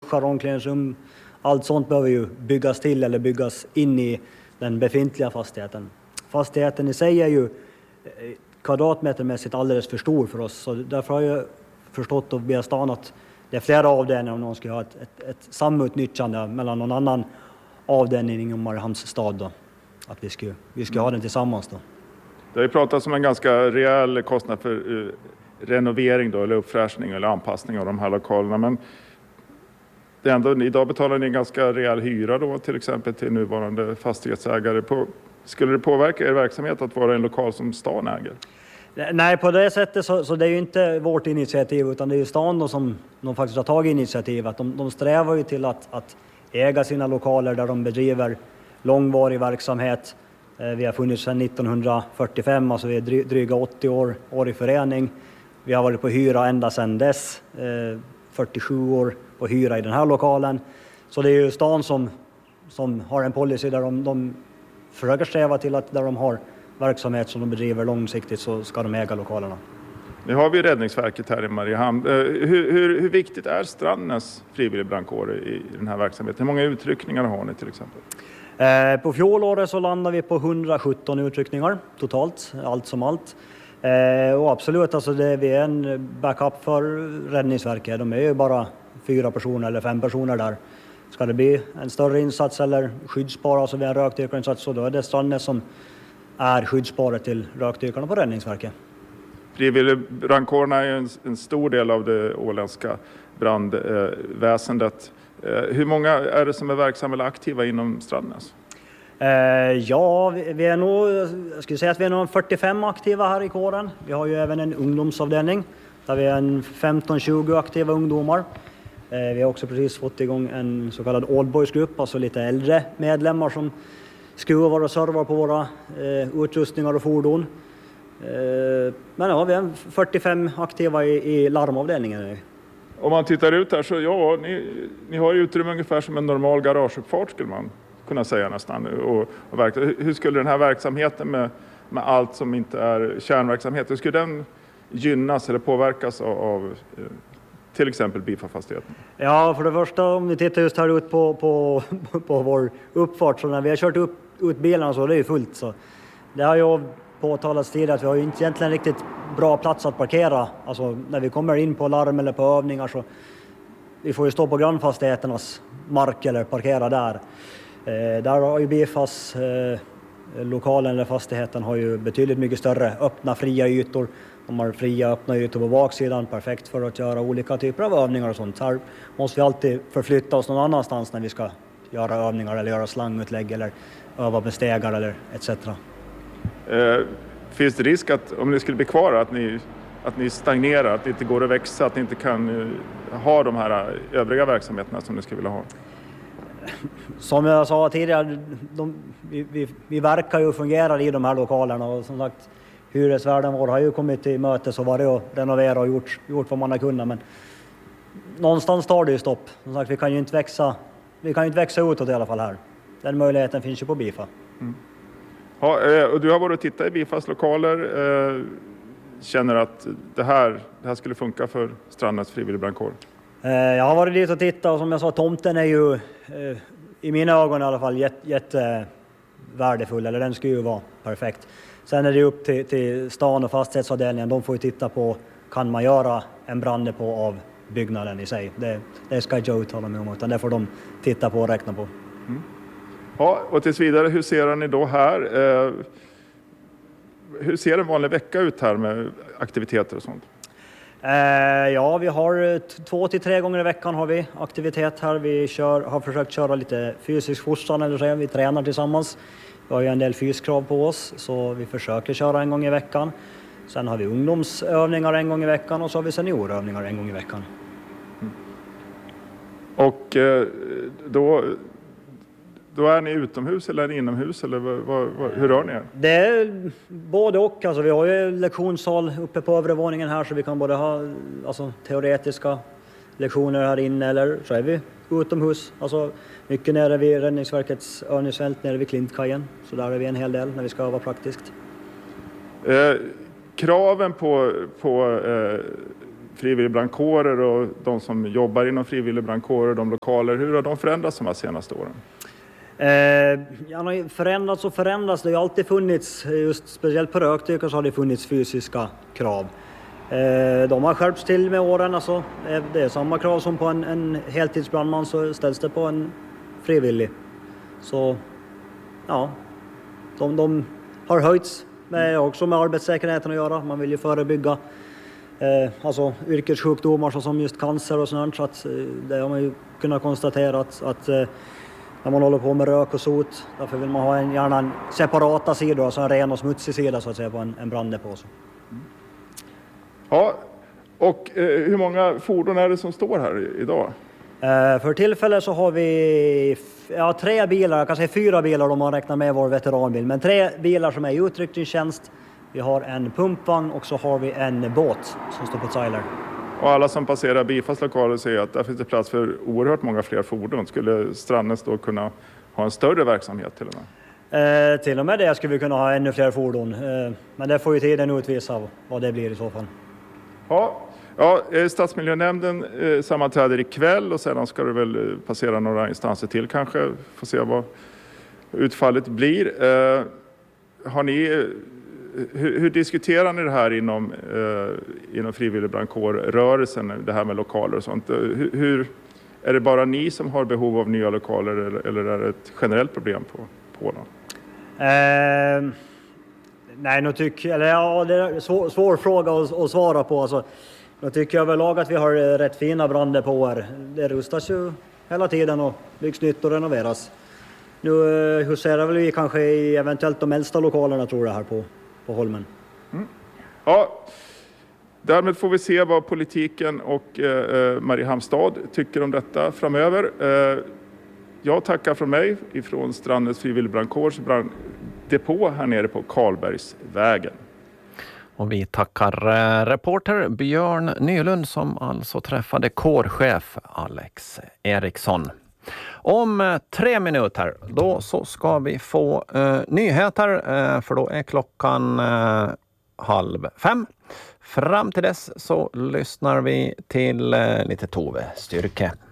duschar, omklädningsrum, allt sånt behöver ju byggas till eller byggas in i den befintliga fastigheten. Fastigheten i sig är ju kvadratmetermässigt alldeles för stor för oss, så därför har jag förstått och via stan att det är flera avdelningar om någon ska ha ett samutnyttjande mellan någon annan avdelning inom Mariehamns stad då. Att vi ska ha den tillsammans då. Det har ju pratats om en ganska rejäl kostnad för renovering då, eller uppfräschning eller anpassning av de här lokalerna, men det är ändå, idag betalar ni en ganska rejäl hyra då till exempel till nuvarande fastighetsägare. Skulle det påverka er verksamhet att vara en lokal som stan äger? Nej, på det sättet så det är ju inte vårt initiativ, utan det är ju stan då som de faktiskt har tagit initiativ. Att de strävar ju till att äga sina lokaler där de bedriver långvarig verksamhet. Vi har funnits sedan 1945, alltså vi är dryga 80 år i förening. Vi har varit på hyra ända sedan dess, 47 år på hyra i den här lokalen. Så det är ju stan som har en policy där de försöker sträva till att där de har verksamhet som de bedriver långsiktigt så ska de äga lokalerna. Nu har vi Räddningsverket här i Mariehamn. Hur viktigt är Strandnäs frivilligbrandkår i den här verksamheten? Hur många utryckningar har ni till exempel? På fjolåret så landar vi på 117 utryckningar totalt, allt som allt. Och absolut, alltså vi är en backup för Räddningsverket. De är ju bara 4 personer eller 5 personer där. Ska det bli en större insats eller skyddsspara, alltså vid en rökdykarinsats, så då är det Strandnäs som är skyddsspåret till rökdykarna på Räddningsverket. Frivilligbrandkårerna är en stor del av det åländska brandväsendet. Hur många är det som är verksamma eller aktiva inom Strandnäs? Ja, vi är nog, jag skulle säga att vi är nog 45 aktiva här i kåren. Vi har ju även en ungdomsavdelning där vi är en 15-20 aktiva ungdomar. Vi har också precis fått igång en så kallad oldboysgrupp, alltså lite äldre medlemmar som skruvar och servar på våra utrustningar och fordon. Men ja, vi är 45 aktiva i larmavdelningen. Om man tittar ut här så ja, ni har ju utrymme ungefär som en normal garageuppfart skulle man kunna säga nästan. Hur skulle den här verksamheten med allt som inte är kärnverksamhet, hur skulle den gynnas eller påverkas av till exempel BIFA-fastigheten? Ja, för det första om vi tittar just här ut på vår uppfart, så när vi har kört ut bilarna så är det ju fullt. Så det har ju påtalats tidigare att vi har ju inte egentligen riktigt bra plats att parkera. Alltså när vi kommer in på larm eller på övningar så vi får ju stå på grannfastigheternas mark eller parkera där. Där har ju BIFAs lokalen eller fastigheten har ju betydligt mycket större öppna fria ytor. De har fria öppna ytor på baksidan, perfekt för att göra olika typer av övningar och sånt. Här måste vi alltid förflytta oss någon annanstans när vi ska göra övningar eller göra slangutlägg eller öva med stegar eller etc. Finns det risk att om ni skulle bli kvar att ni stagnerar, att det inte går att växa, att ni inte kan ha de här övriga verksamheterna som ni skulle vilja ha? Som jag sa tidigare, vi verkar ju och fungerar i de här lokalerna och som sagt hyresvärden vår har ju kommit till mötes och varit och renovera och gjort vad man har kunnat, men någonstans tar det ju stopp. Som sagt, vi kan ju inte växa utåt i alla fall här. Den möjligheten finns ju på BIFA. Mm. Ja, och du har varit och tittat i BIFAs lokaler. Känner att det här skulle funka för Strandnäs frivilligbrandkår? Jag har varit dit och tittat och som jag sa, tomten är ju i mina ögon i alla fall jättevärdefull, eller den ska ju vara perfekt. Sen är det upp till stan och fastighetsavdelningen, de får ju titta på, kan man göra en branddepå av byggnaden i sig. Det ska jag uttala mig om, utan det får de titta på och räkna på. Mm. Ja, och tills vidare, hur ser ni då här? Hur ser en vanlig vecka ut här med aktiviteter och sånt? Ja, vi har 2 till 3 gånger i veckan har vi aktivitet här. Vi har försökt köra lite fysisk fostran, eller så vi tränar tillsammans. Vi har ju en del fyskrav på oss, så vi försöker köra en gång i veckan. Sen har vi ungdomsövningar en gång i veckan och så har vi seniorövningar en gång i veckan. Mm. Och då är ni utomhus eller inomhus, eller hur rör ni er? Det är både och. Alltså, vi har ju lektionssal uppe på övre våningen här, så vi kan både ha teoretiska lektioner här inne, eller så är vi utomhus. Alltså, mycket nere vid Räddningsverkets övningsfält, nere vid Klintkajen. Så där är vi en hel del när vi ska öva praktiskt. Kraven på frivilligbrandkårer och de som jobbar inom frivilligbrandkårer, de lokaler, hur har de förändrats de här senaste åren? Förändrats och förändras. Det har ju alltid funnits, just speciellt på rökdykare så har det funnits fysiska krav. De har skärpts till med åren. Alltså, det är samma krav som på en heltidsbrandman, så ställs det på en frivillig. Så ja, de har höjts också med arbetssäkerheten att göra. Man vill ju förebygga alltså yrkessjukdomar som just cancer och sånt. Så att, det har man ju kunnat konstatera att när man håller på med rök och sot, därför vill man ha gärna en separata sida, alltså en ren och smutsig sida så att säga på en branddepå. Ja, och hur många fordon är det som står här idag? För tillfället så har vi 3 bilar, jag kan säga 4 bilar om man räknar med vår veteranbil, men 3 bilar som är i utryckningstjänst. Vi har en pumpvagn och så har vi en båt som står på trailer. Och alla som passerar Bifas lokaler säger att där finns det plats för oerhört många fler fordon. Skulle Strandnäs då kunna ha en större verksamhet till och med? Till och med det skulle vi kunna ha ännu fler fordon. Men det får ju tiden utvisa vad det blir i så fall. Ja, stadsmiljönämnden sammanträder ikväll och sedan ska det väl passera några instanser till kanske. Får se vad utfallet blir. Har ni... Hur diskuterar ni det här inom frivilligbrandkårrörelsen, det här med lokaler och sånt? Är det bara ni som har behov av nya lokaler eller är det ett generellt problem på dem? Nej, det är en svår fråga att svara på. Alltså, nu tycker jag överlag att vi har rätt fina branddepåer. Det rustas ju hela tiden och byggs nytt och renoveras. Nu huserar väl vi kanske i eventuellt de äldsta lokalerna tror jag här på Holmen. Ja, därmed får vi se vad politiken och Mariehamns stad tycker om detta framöver. Jag tackar från mig ifrån Strandnäs frivilligbrandkårs branddepå här nere på Karlbergsvägen. Och vi tackar reporter Björn Nylund som alltså träffade kårchef Alex Eriksson. Om 3 minuter då så ska vi få nyheter för då är klockan 4:30. Fram till dess så lyssnar vi till lite Tove Styrke.